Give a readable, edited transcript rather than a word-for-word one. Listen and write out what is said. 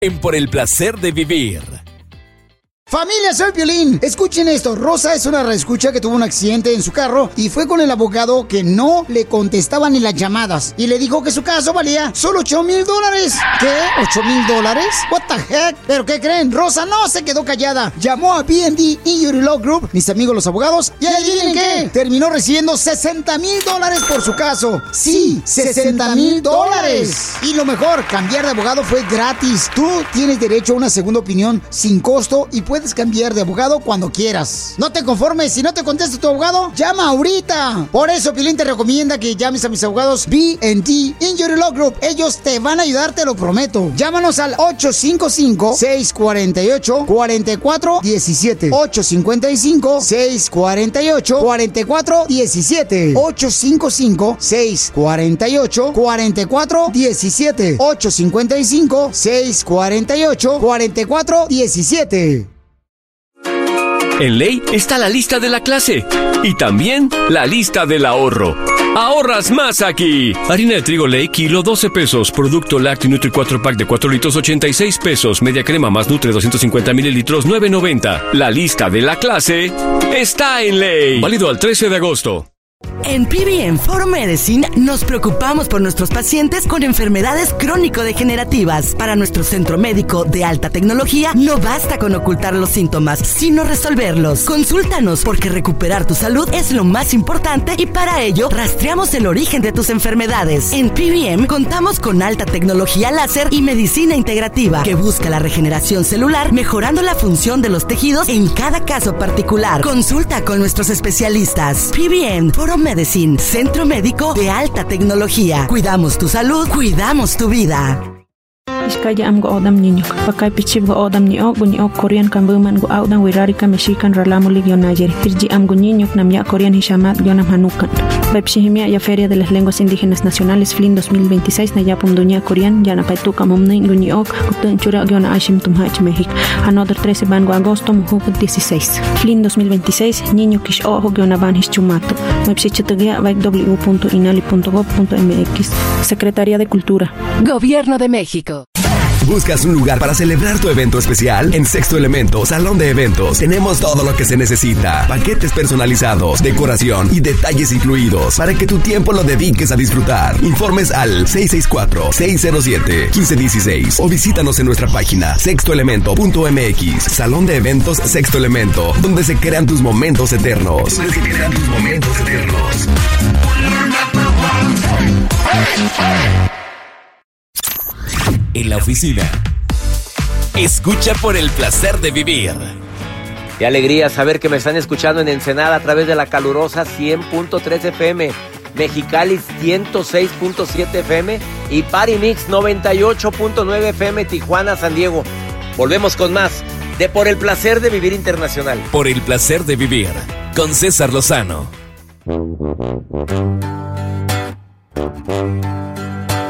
En Por el Placer de Vivir. Familia, soy Piolín. Escuchen esto. Rosa es una reescucha que tuvo un accidente en su carro y fue con el abogado que no le contestaba ni las llamadas. Y le dijo que su caso valía solo $8,000. ¿Qué? ¿$8,000? What the heck? ¿Pero qué creen? Rosa no se quedó callada. Llamó a BND Injury Law Group, mis amigos los abogados, y adivinen qué. Terminó recibiendo $60,000 por su caso. Sí, $60,000. Y lo mejor, cambiar de abogado fue gratis. Tú tienes derecho a una segunda opinión sin costo y puedes cambiar de abogado cuando quieras. No te conformes, si no te contesta tu abogado, llama ahorita. Por eso Piolín te recomienda que llames a mis abogados BND Injury Law Group. Ellos te van a ayudar, te lo prometo. Llámanos al 855-648-4417. 855-648-4417. 855-648-4417. 855-648-4417. En Ley está la lista de la clase y también la lista del ahorro. ¡Ahorras más aquí! Harina de trigo Ley, kilo, 12 pesos. Producto lácteo Nutri 4 pack de 4 litros, 86 pesos. Media crema más Nutre, 250 mililitros, 9.90. La lista de la clase está en Ley. Válido al 13 de agosto. En PBM For Medicine nos preocupamos por nuestros pacientes con enfermedades crónico-degenerativas. Para nuestro centro médico de alta tecnología, no basta con ocultar los síntomas, sino resolverlos. Consúltanos, porque recuperar tu salud es lo más importante y para ello rastreamos el origen de tus enfermedades. En PBM contamos con alta tecnología láser y medicina integrativa que busca la regeneración celular, mejorando la función de los tejidos en cada caso particular. Consulta con nuestros especialistas. PBM For Medicine, centro médico de alta tecnología. Cuidamos tu salud, cuidamos tu vida. Iskaya am go odam niño, pakay pichib go odam ni ok Korean kambuman go audan wirarika mexican ralamo ligio Nayeri. Tirji am go niño namya Korean hishamat yonam hanukan. Bepshihimia ya Feria de las Lenguas Indígenas Nacionales FLIN 2026 nayapum dunia Korean yana paituka momnin go ni ok kutun chura yona ashim tumhach México. Another 13 van go agosto mujuk 16. FLIN 2026 niño kish ojo yona van hischumato. Mepsichitugia www.inali.gov.mx. Secretaría de Cultura. Gobierno de México. ¿Buscas un lugar para celebrar tu evento especial? En Sexto Elemento, Salón de Eventos, tenemos todo lo que se necesita. Paquetes personalizados, decoración y detalles incluidos para que tu tiempo lo dediques a disfrutar. Informes al 664-607-1516 o visítanos en nuestra página sextoelemento.mx. Salón de Eventos Sexto Elemento, donde se crean tus momentos eternos. En la oficina. Escucha Por el Placer de Vivir. Qué alegría saber que me están escuchando en Ensenada a través de la calurosa 100.3 FM, Mexicali 106.7 FM y Party Mix 98.9 FM, Tijuana, San Diego. Volvemos con más de Por el Placer de Vivir Internacional. Por el Placer de Vivir, con César Lozano.